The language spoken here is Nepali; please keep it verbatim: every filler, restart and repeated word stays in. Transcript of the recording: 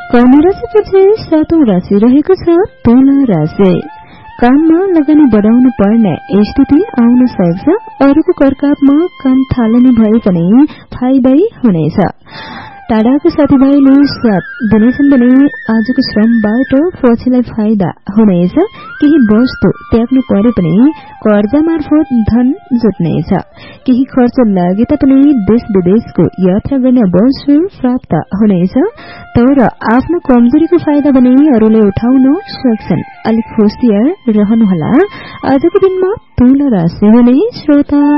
कन्या राशिपछि सातौं राशि रहेको छ तुला राशि। काममा लगानी बढाउनु पर्ने स्थिति आउन सक्छ। अरूको करकापमा काम थालनी भए पनि फाइदै हुनेछ। टाढाको साथीभाइले साथ दिनेछन् भने आजको श्रमबाट पछिलाई फाइदा हुनेछ। केही वस्तु त्याग्नु परे पनि कर्जा मार्फत धन जुट्नेछ। केही खर्च लागे तापनि देश विदेशको यात्रा गर्ने अवसर प्राप्त हुनेछ। तर आफ्नो कमजोरीको फाइदा पनि अरूले उठाउन सक्छन्। अलिक होशियार रहनुहोला। आजको दिनमा तुला राशि हुने श्रोता।